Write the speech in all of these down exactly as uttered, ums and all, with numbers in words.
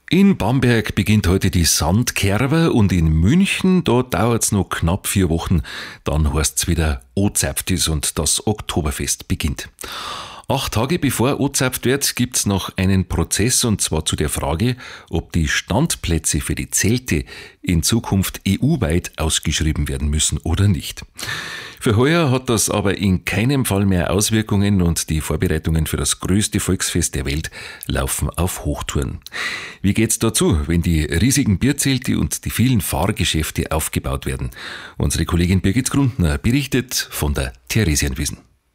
In Bamberg beginnt heute die Sandkerber und in München, da dauert es noch knapp vier Wochen. Dann heißt es wieder Ozapftis und das Oktoberfest beginnt. Acht Tage bevor ozapft wird, gibt es noch einen Prozess, und zwar zu der Frage, ob die Standplätze für die Zelte in Zukunft E U-weit ausgeschrieben werden müssen oder nicht. Für heuer hat das aber in keinem Fall mehr Auswirkungen und die Vorbereitungen für das größte Volksfest der Welt laufen auf Hochtouren. Wie geht's dazu, wenn die riesigen Bierzelte und die vielen Fahrgeschäfte aufgebaut werden? Unsere Kollegin Birgit Grundner berichtet von der Theresienwiesen.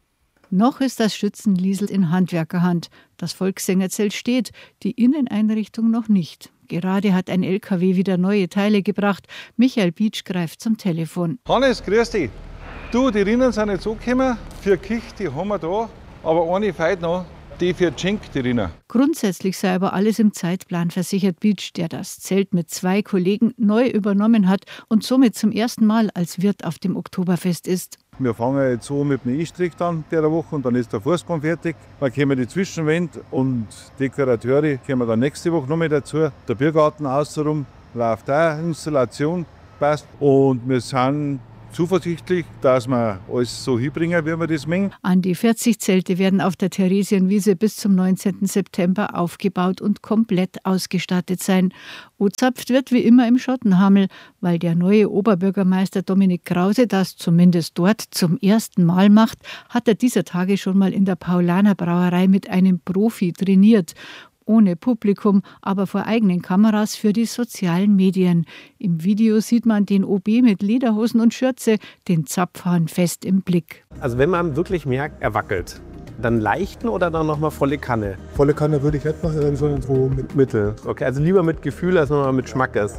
Noch ist das Schützenliesel in Handwerkerhand. Das Volkssängerzelt steht, die Inneneinrichtung noch nicht. Gerade hat ein L K W wieder neue Teile gebracht. Michael Bietsch greift zum Telefon. Hannes, grüß dich. Du, die Rinnen sind jetzt angekommen. Für Kich, die haben wir da. Aber eine fehlt noch, die für Schenk, die Rinnen. Grundsätzlich sei aber alles im Zeitplan, versichert Bietsch, der das Zelt mit zwei Kollegen neu übernommen hat und somit zum ersten Mal als Wirt auf dem Oktoberfest ist. Wir fangen jetzt so mit dem E-Strick an der Woche und dann ist der Fußgang fertig. Dann kommen die Zwischenwände und Dekorateure kommen dann nächste Woche noch mit dazu. Der Biergarten außenrum läuft auch, Installation passt und wir sind zuversichtlich, dass wir alles so hinbringen, wie wir das mengen. An die vierzig Zelte werden auf der Theresienwiese bis zum neunzehnten September aufgebaut und komplett ausgestattet sein. Ozapft wird wie immer im Schottenhammel, weil der neue Oberbürgermeister Dominik Krause das zumindest dort zum ersten Mal macht, hat er dieser Tage schon mal in der Paulaner Brauerei mit einem Profi trainiert. Ohne Publikum, aber vor eigenen Kameras für die sozialen Medien. Im Video sieht man den O B mit Lederhosen und Schürze, den Zapfhahn fest im Blick. Also wenn man wirklich merkt, er wackelt, dann leichten oder dann nochmal volle Kanne? Volle Kanne würde ich nicht machen, sondern so mit Mittel. Okay, also lieber mit Gefühl als nochmal mit Schmackes.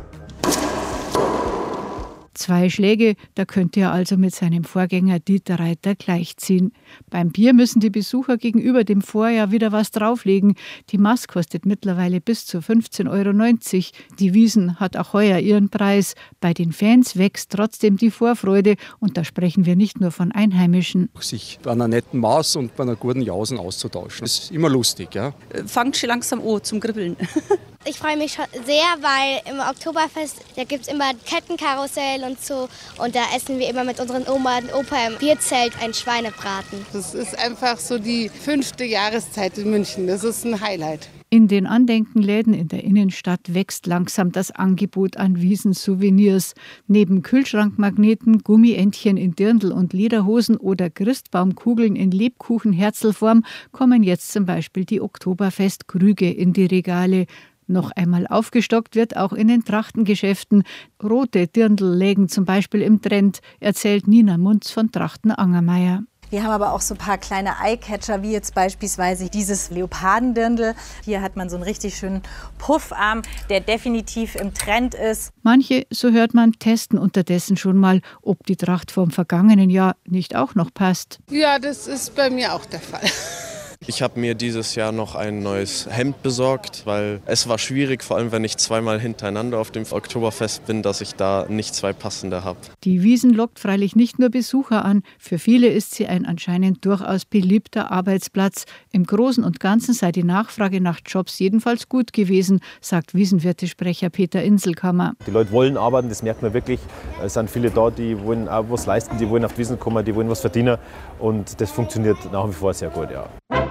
Zwei Schläge, da könnte er also mit seinem Vorgänger Dieter Reiter gleichziehen. Beim Bier müssen die Besucher gegenüber dem Vorjahr wieder was drauflegen. Die Maß kostet mittlerweile bis zu fünfzehn Euro neunzig. Die Wiesn hat auch heuer ihren Preis. Bei den Fans wächst trotzdem die Vorfreude und da sprechen wir nicht nur von Einheimischen. Sich bei einer netten Maß und bei einer guten Jausen auszutauschen, das ist immer lustig. Ja? Fangt schon langsam an zum Kribbeln. Ich freue mich schon sehr, weil im Oktoberfest, da gibt es immer Kettenkarussell und so. Und da essen wir immer mit unseren Oma und Opa im Bierzelt ein Schweinebraten. Das ist einfach so die fünfte Jahreszeit in München. Das ist ein Highlight. In den Andenkenläden in der Innenstadt wächst langsam das Angebot an Wiesn-Souvenirs. Neben Kühlschrankmagneten, Gummientchen in Dirndl und Lederhosen oder Christbaumkugeln in Lebkuchen-Herzlform kommen jetzt zum Beispiel die Oktoberfest-Krüge in die Regale. Noch einmal aufgestockt wird auch in den Trachtengeschäften. Rote Dirndl lägen zum Beispiel im Trend, erzählt Nina Munz von Trachten-Angermeier. Wir haben aber auch so ein paar kleine Eyecatcher, wie jetzt beispielsweise dieses Leopardendirndl. Hier hat man so einen richtig schönen Puffarm, der definitiv im Trend ist. Manche, so hört man, testen unterdessen schon mal, ob die Tracht vom vergangenen Jahr nicht auch noch passt. Ja, das ist bei mir auch der Fall. Ich habe mir dieses Jahr noch ein neues Hemd besorgt, weil es war schwierig, vor allem wenn ich zweimal hintereinander auf dem Oktoberfest bin, dass ich da nicht zwei passende habe. Die Wiesn lockt freilich nicht nur Besucher an, für viele ist sie ein anscheinend durchaus beliebter Arbeitsplatz. Im Großen und Ganzen sei die Nachfrage nach Jobs jedenfalls gut gewesen, sagt Wiesnwirtesprecher Peter Inselkammer. Die Leute wollen arbeiten, das merkt man wirklich. Es sind viele da, die wollen auch was leisten, die wollen auf die Wiesn kommen, die wollen was verdienen und das funktioniert nach wie vor sehr gut, ja.